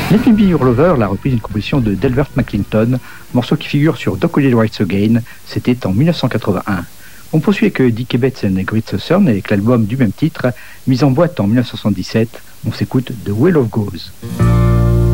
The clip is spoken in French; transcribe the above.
Let Me Be Your Lover, la reprise d'une composition de Delbert McClinton, morceau qui figure sur Doc Hollywood Rights Again, c'était en 1981. On poursuit avec Dickie Betts and Great Southern avec l'album du même titre, mis en boîte en 1977. On s'écoute The Way Love Goes.